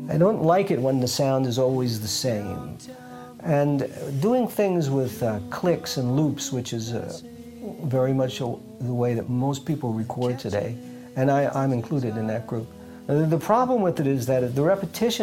I don't like it when the sound is always the same. And doing things with clicks and loops, which is very much the way that most people record today, and I'm included in that group. The problem with it is that the repetition